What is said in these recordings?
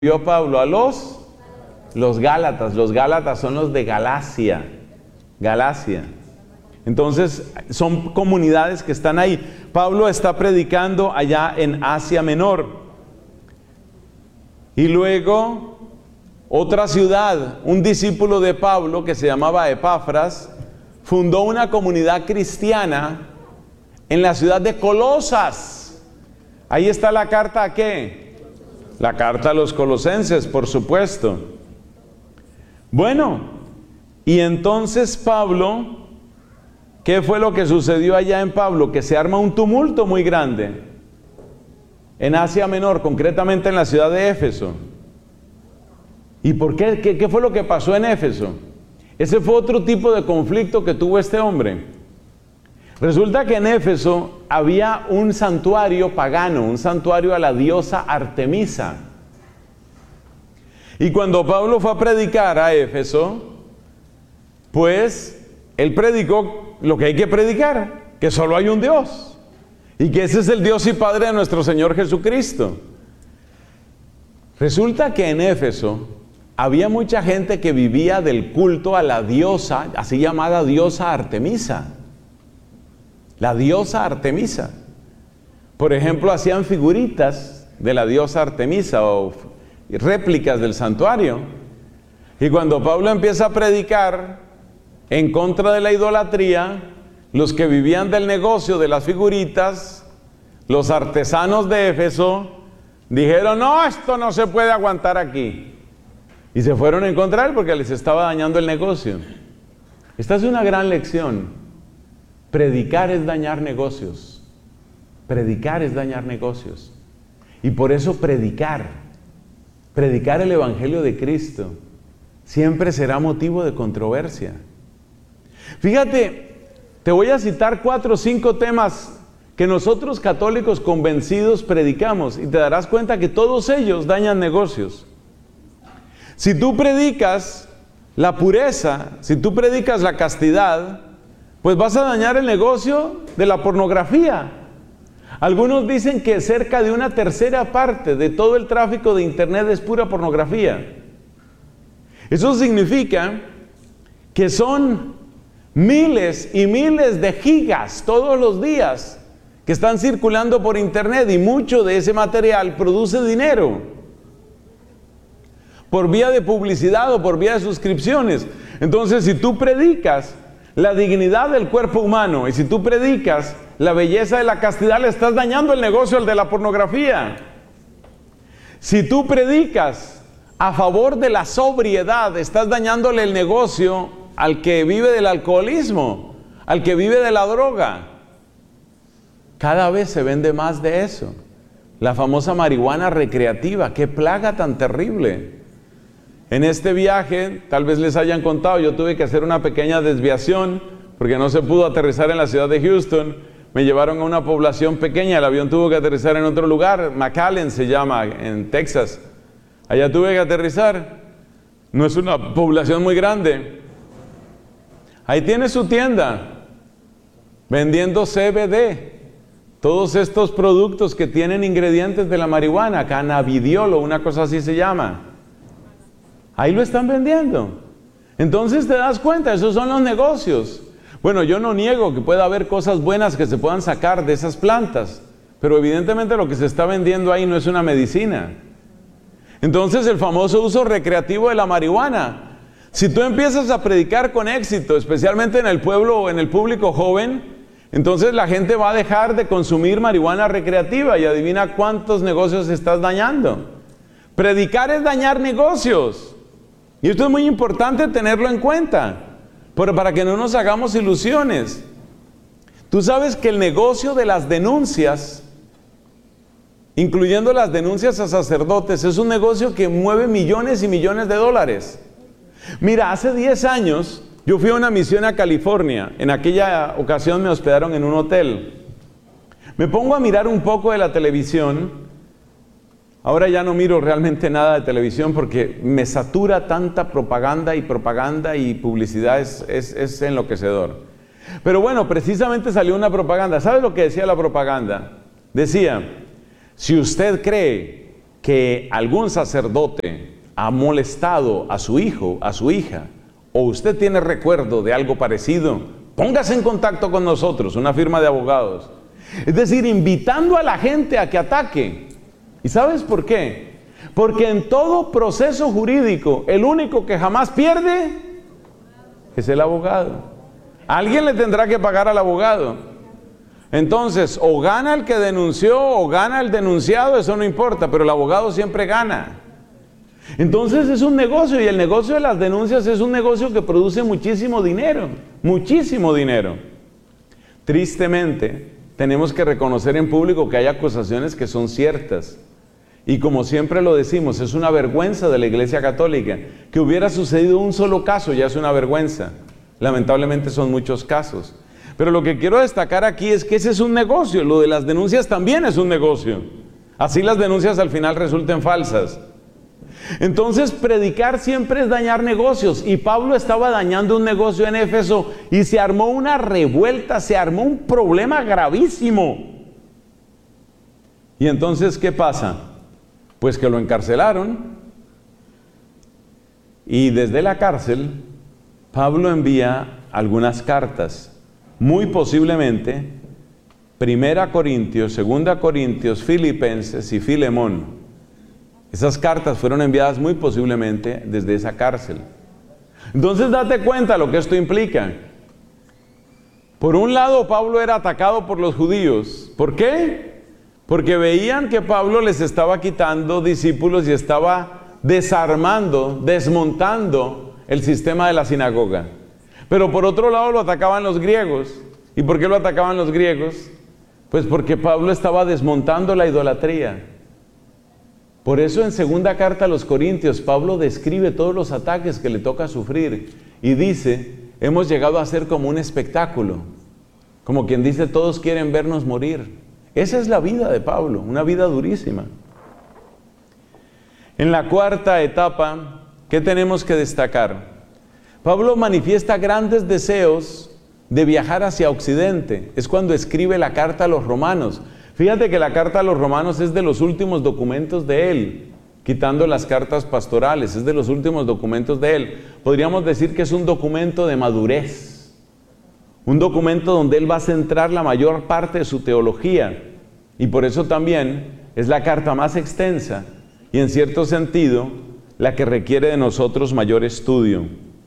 escribió Pablo a los Gálatas. Los Gálatas son los de Galacia. Entonces, son comunidades que están ahí. Pablo está predicando allá en Asia Menor. Y luego, otra ciudad, un discípulo de Pablo que se llamaba Epafras, fundó una comunidad cristiana en la ciudad de Colosas. Ahí está la carta ¿a qué? La carta a los colosenses, por supuesto. Bueno, y entonces Pablo, ¿qué fue lo que sucedió allá en Pablo? Que se arma un tumulto muy grande en Asia Menor, concretamente en la ciudad de Éfeso. ¿Y por qué? ¿Qué fue lo que pasó en Éfeso? Ese fue otro tipo de conflicto que tuvo este hombre. Resulta que en Éfeso había un santuario pagano, un santuario a la diosa Artemisa. Y cuando Pablo fue a predicar a Éfeso, pues él predicó lo que hay que predicar, que solo hay un Dios, y que ese es el Dios y Padre de nuestro Señor Jesucristo. Resulta que en Éfeso había mucha gente que vivía del culto a la diosa, así llamada diosa Artemisa. La diosa Artemisa. Por ejemplo, hacían figuritas de la diosa Artemisa o réplicas del santuario. Y cuando Pablo empieza a predicar en contra de la idolatría, los que vivían del negocio de las figuritas, los artesanos de Éfeso, dijeron: no, esto no se puede aguantar aquí. Y se fueron en contra de él porque les estaba dañando el negocio. Esta es una gran lección. Predicar es dañar negocios. Predicar es dañar negocios. Y por eso predicar el Evangelio de Cristo siempre será motivo de controversia. Fíjate, te voy a citar 4 o 5 temas que nosotros católicos convencidos predicamos y te darás cuenta que todos ellos dañan negocios. Si tú predicas la pureza, si tú predicas la castidad, pues vas a dañar el negocio de la pornografía. Algunos dicen que cerca de 1/3 parte de todo el tráfico de internet es pura pornografía. Eso significa que son miles y miles de gigas todos los días que están circulando por internet, y mucho de ese material produce dinero por vía de publicidad o por vía de suscripciones. Entonces, si tú predicas la dignidad del cuerpo humano y si tú predicas la belleza de la castidad, le estás dañando el negocio al de la pornografía. Si tú predicas a favor de la sobriedad, estás dañándole el negocio al que vive del alcoholismo, al que vive de la droga. Cada vez se vende más de eso. La famosa marihuana recreativa, qué plaga tan terrible. En este viaje, tal vez les hayan contado, yo tuve que hacer una pequeña desviación porque no se pudo aterrizar en la ciudad de Houston. Me llevaron a una población pequeña, el avión tuvo que aterrizar en otro lugar, McAllen se llama, en Texas. Allá tuve que aterrizar. No es una población muy grande. Ahí tiene su tienda vendiendo CBD, todos estos productos que tienen ingredientes de la marihuana, cannabidiol o una cosa así se llama. Ahí lo están vendiendo. Entonces te das cuenta, esos son los negocios. Bueno, yo no niego que pueda haber cosas buenas que se puedan sacar de esas plantas, pero evidentemente lo que se está vendiendo ahí no es una medicina. Entonces, el famoso uso recreativo de la marihuana. Si tú empiezas a predicar con éxito, especialmente en el pueblo o en el público joven, entonces la gente va a dejar de consumir marihuana recreativa, y adivina cuántos negocios estás dañando. Predicar es dañar negocios. Y esto es muy importante tenerlo en cuenta, pero para que no nos hagamos ilusiones. Tú sabes que el negocio de las denuncias, incluyendo las denuncias a sacerdotes, es un negocio que mueve millones y millones de dólares. Mira, hace 10 años yo fui a una misión a California. En aquella ocasión me hospedaron en un hotel. Me pongo a mirar un poco de la televisión. Ahora ya no miro realmente nada de televisión porque me satura tanta propaganda y publicidad, es enloquecedor. Pero bueno, precisamente salió una propaganda. ¿Sabes lo que decía la propaganda? Decía: si usted cree que algún sacerdote ha molestado a su hijo, a su hija, o usted tiene recuerdo de algo parecido, póngase en contacto con nosotros, una firma de abogados. Es decir, invitando a la gente a que ataque. ¿Y sabes por qué? Porque en todo proceso jurídico, el único que jamás pierde es el abogado. Alguien le tendrá que pagar al abogado. Entonces, o gana el que denunció o gana el denunciado, eso no importa, pero el abogado siempre gana. Entonces es un negocio, y el negocio de las denuncias es un negocio que produce muchísimo dinero, muchísimo dinero. Tristemente, tenemos que reconocer en público que hay acusaciones que son ciertas. Y como siempre lo decimos, es una vergüenza de la Iglesia Católica. Que hubiera sucedido un solo caso ya es una vergüenza. Lamentablemente son muchos casos. Pero lo que quiero destacar aquí es que ese es un negocio. Lo de las denuncias también es un negocio. Así las denuncias al final resulten falsas. Entonces, predicar siempre es dañar negocios. Y Pablo estaba dañando un negocio en Éfeso y se armó una revuelta, se armó un problema gravísimo. Y entonces, ¿qué pasa? Pues que lo encarcelaron. Y desde la cárcel, Pablo envía algunas cartas. Muy posiblemente, 1 Corintios, 2 Corintios, Filipenses y Filemón. Esas cartas fueron enviadas muy posiblemente desde esa cárcel. Entonces date cuenta lo que esto implica. Por un lado, Pablo era atacado por los judíos. ¿Por qué? Porque veían que Pablo les estaba quitando discípulos y estaba desarmando, desmontando el sistema de la sinagoga. Pero por otro lado lo atacaban los griegos. ¿Y por qué lo atacaban los griegos? Pues porque Pablo estaba desmontando la idolatría. Por eso en segunda carta a los Corintios, Pablo describe todos los ataques que le toca sufrir. Y dice, hemos llegado a ser como un espectáculo. Como quien dice, todos quieren vernos morir. Esa es la vida de Pablo, una vida durísima. En la cuarta etapa, ¿qué tenemos que destacar? Pablo manifiesta grandes deseos de viajar hacia Occidente. Es cuando escribe la carta a los romanos. Fíjate que la carta a los romanos es de los últimos documentos de él, quitando las cartas pastorales, es de los últimos documentos de él. Podríamos decir que es un documento de madurez, un documento donde él va a centrar la mayor parte de su teología, y por eso también es la carta más extensa y en cierto sentido la que requiere de nosotros mayor estudio.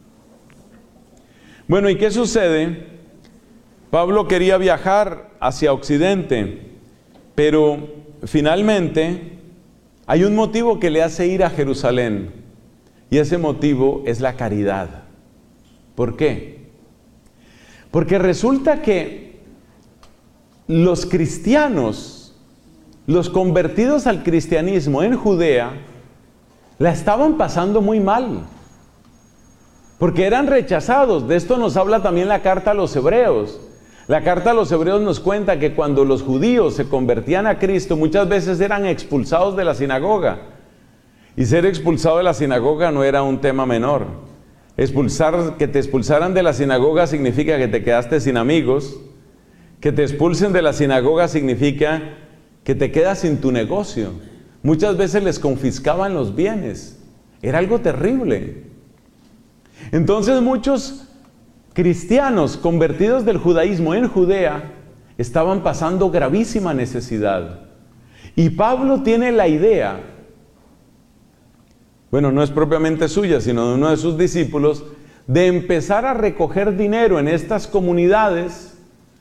Bueno, ¿y qué sucede? Pablo quería viajar hacia Occidente, pero finalmente hay un motivo que le hace ir a Jerusalén, y ese motivo es la caridad. ¿Por qué? Porque resulta que los cristianos, los convertidos al cristianismo en Judea, la estaban pasando muy mal. Porque eran rechazados. De esto nos habla también la carta a los Hebreos. La carta a los Hebreos nos cuenta que cuando los judíos se convertían a Cristo, muchas veces eran expulsados de la sinagoga. Y ser expulsado de la sinagoga no era un tema menor. Que te expulsaran de la sinagoga significa que te quedaste sin amigos. Que te expulsen de la sinagoga significa que te quedas sin tu negocio. Muchas veces les confiscaban los bienes. Era algo terrible. Entonces muchos cristianos convertidos del judaísmo en Judea estaban pasando gravísima necesidad. Y Pablo tiene la idea, bueno, no es propiamente suya, sino de uno de sus discípulos, de empezar a recoger dinero en estas comunidades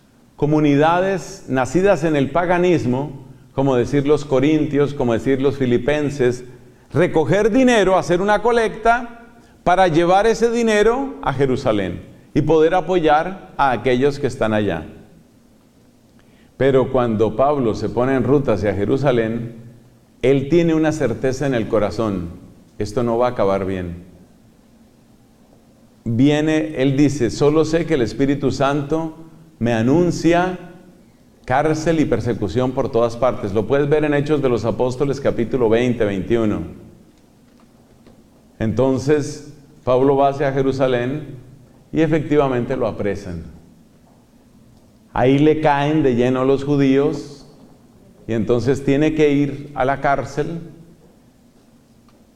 nacidas en el paganismo, como decir los corintios, como decir los filipenses, recoger dinero, hacer una colecta para llevar ese dinero a Jerusalén y poder apoyar a aquellos que están allá. Pero cuando Pablo se pone en ruta hacia Jerusalén, él tiene una certeza en el corazón: esto no va a acabar bien. Él dice, solo sé que el Espíritu Santo me anuncia cárcel y persecución por todas partes. Lo puedes ver en Hechos de los Apóstoles capítulo 20, 21. Entonces Pablo va hacia Jerusalén y efectivamente lo apresan. Ahí le caen de lleno los judíos y entonces tiene que ir a la cárcel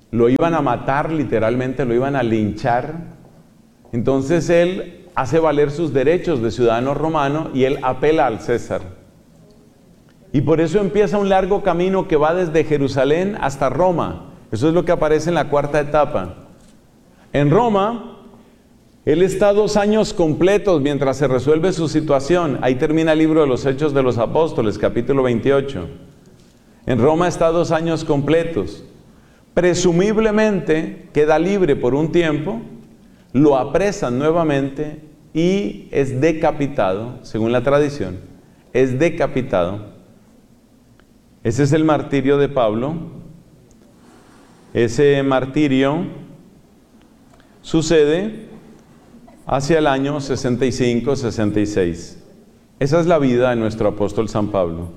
lo iban a matar literalmente, lo iban a linchar. Entonces él hace valer sus derechos de ciudadano romano y él apela al César. Y por eso empieza un largo camino que va desde Jerusalén hasta Roma. Eso es lo que aparece en la cuarta etapa. En Roma, él está 2 años completos mientras se resuelve su situación. Ahí termina el libro de los Hechos de los Apóstoles, capítulo 28. En Roma está 2 años completos. Presumiblemente queda libre por un tiempo, lo apresan nuevamente y es decapitado, según la tradición. Es decapitado. Ese es el martirio de Pablo. Ese martirio sucede hacia el año 65-66. Esa es la vida de nuestro apóstol San Pablo.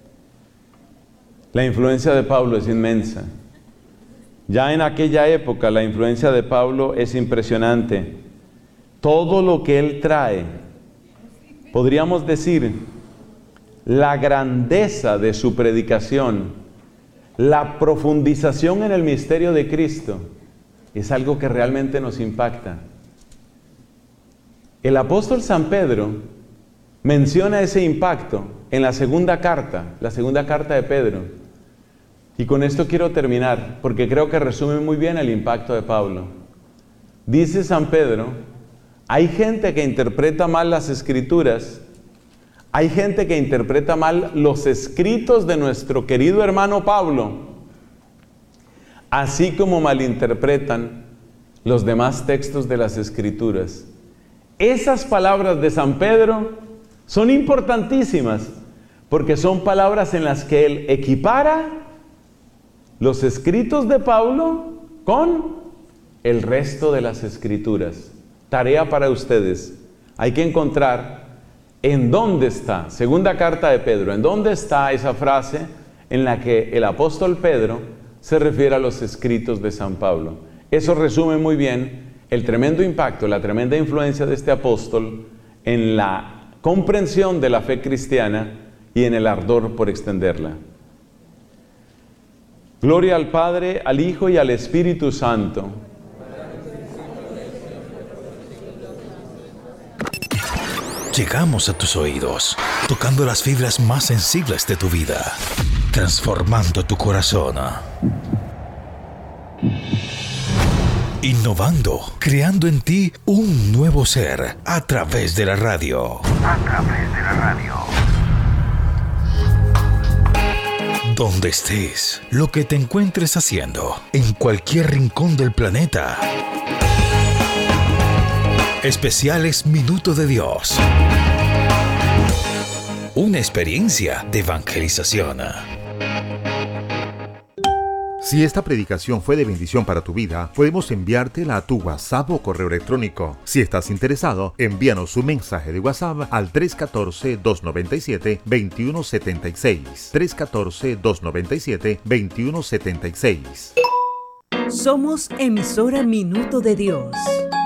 La influencia de Pablo es inmensa. Ya en aquella época la influencia de Pablo es impresionante. Todo lo que él trae, podríamos decir, la grandeza de su predicación, la profundización en el misterio de Cristo, es algo que realmente nos impacta. El apóstol San Pedro menciona ese impacto en la segunda carta de Pedro. Y con esto quiero terminar, porque creo que resume muy bien el impacto de Pablo. Dice San Pedro, hay gente que interpreta mal las Escrituras, hay gente que interpreta mal los escritos de nuestro querido hermano Pablo, así como malinterpretan los demás textos de las Escrituras. Esas palabras de San Pedro son importantísimas, porque son palabras en las que él equipara los escritos de Pablo con el resto de las Escrituras. Tarea para ustedes. Hay que encontrar en dónde está, segunda carta de Pedro, en dónde está esa frase en la que el apóstol Pedro se refiere a los escritos de San Pablo. Eso resume muy bien el tremendo impacto, la tremenda influencia de este apóstol en la comprensión de la fe cristiana y en el ardor por extenderla. Gloria al Padre, al Hijo y al Espíritu Santo. Llegamos a tus oídos, tocando las fibras más sensibles de tu vida, transformando tu corazón. Innovando, creando en ti un nuevo ser a través de la radio. Donde estés, lo que te encuentres haciendo, en cualquier rincón del planeta. Especiales Minuto de Dios. Una experiencia de evangelización. Si esta predicación fue de bendición para tu vida, podemos enviártela a tu WhatsApp o correo electrónico. Si estás interesado, envíanos un mensaje de WhatsApp al 314-297-2176. 314-297-2176. Somos emisora Minuto de Dios.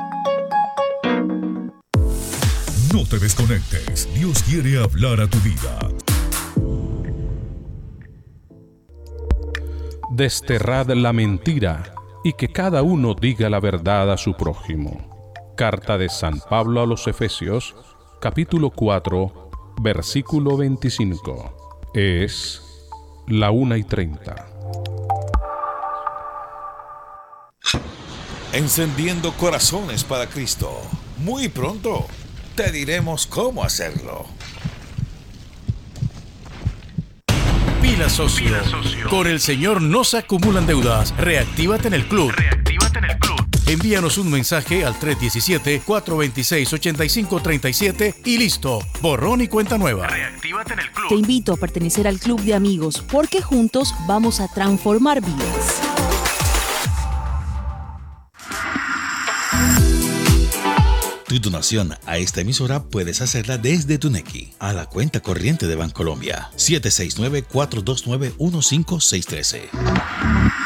No te desconectes. Dios quiere hablar a tu vida. Desterrad la mentira y que cada uno diga la verdad a su prójimo. Carta de San Pablo a los Efesios, capítulo 4, versículo 25. Es la 1:30. Encendiendo corazones para Cristo. Muy pronto te diremos cómo hacerlo. Pila socio. Con el Señor no se acumulan deudas. Reactívate en el club. Envíanos un mensaje al 317-426-8537 y listo. Borrón y cuenta nueva. Reactívate en el club. Te invito a pertenecer al club de amigos, porque juntos vamos a transformar vidas. Tu donación a esta emisora puedes hacerla desde tu Nequi a la cuenta corriente de Bancolombia 769-429-15613.